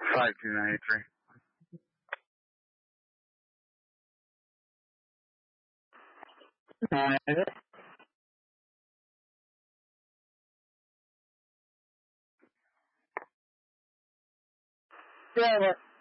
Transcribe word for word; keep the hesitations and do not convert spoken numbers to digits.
Five two ninety three. Uh, is it? Yeah,